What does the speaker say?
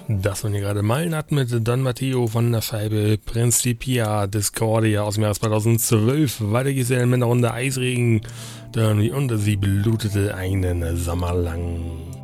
Das man hier gerade malen hat mit Don Matteo von der Scheibe Principia Discordia aus dem Jahr 2012. Weiter geht's ja mit einer Runde Eisregen und sie blutete einen Sommer lang.